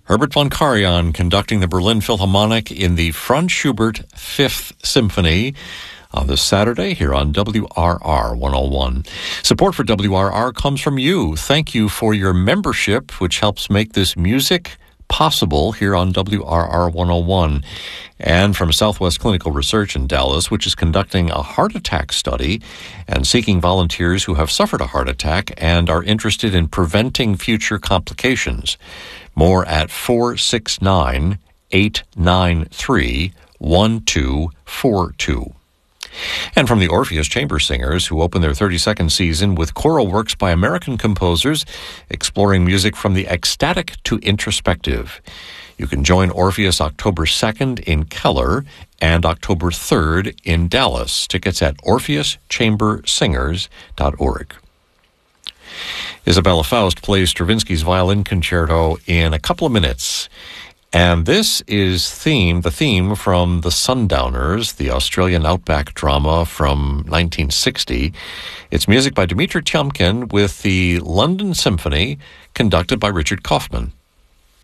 Herbert von Karajan conducting the Berlin Philharmonic in the Franz Schubert Fifth Symphony on this Saturday here on WRR 101. Support for WRR comes from you. Thank you for your membership, which helps make this music possible here on WRR 101, and from Southwest Clinical Research in Dallas, which is conducting a heart attack study and seeking volunteers who have suffered a heart attack and are interested in preventing future complications. More at 469-893-1242. And from the Orpheus Chamber Singers, who open their 32nd season with choral works by American composers exploring music from the ecstatic to introspective. You can join Orpheus October 2nd in Keller and October 3rd in Dallas. Tickets at orpheus-chambersingers.org. Isabella Faust plays Stravinsky's Violin Concerto in a couple of minutes. And this is the theme from The Sundowners, the Australian outback drama from 1960. It's music by Dmitri Tiomkin with the London Symphony, conducted by Richard Kaufman.